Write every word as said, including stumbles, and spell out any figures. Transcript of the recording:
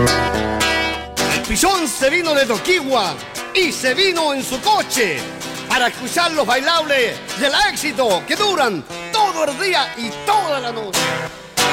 El Pichón se vino de Toquigua y se vino en su coche para escuchar los bailables del éxito que duran todo el día y toda la noche.